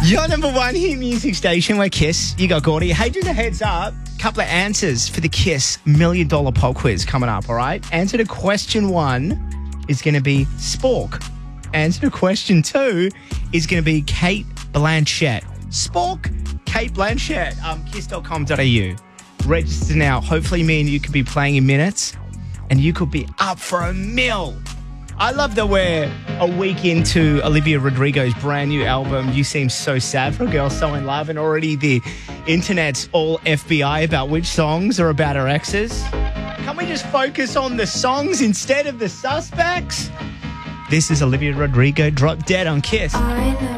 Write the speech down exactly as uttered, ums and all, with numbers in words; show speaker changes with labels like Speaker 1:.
Speaker 1: Your number one hit music station, we're Kiss. You got Gordy. Hey, just a heads up. Couple of answers for the Kiss Million Dollar Pop Quiz coming up, all right? Answer to question one is going to be Spork. Answer to question two is going to be Kate Blanchett. Spork, Kate Blanchett. Um, kiss dot com dot a u. Register now. Hopefully me and you could be playing in minutes and you could be up for a mil. I love that we're a week into Olivia Rodrigo's brand new album, You Seem So Sad, for a girl so in love, and already the internet's all F B I about which songs are about her exes. Can we just focus on the songs instead of the suspects? This is Olivia Rodrigo, Drop Dead on Kiss.
Speaker 2: I know.